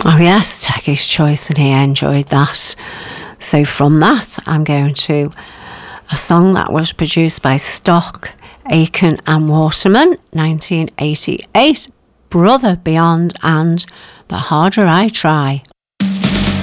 Oh yes, Techie's Choice, and he enjoyed that. So from that, I'm going to a song that was produced by Stock, Aitken and Waterman, 1988, Brother Beyond and The Harder I Try.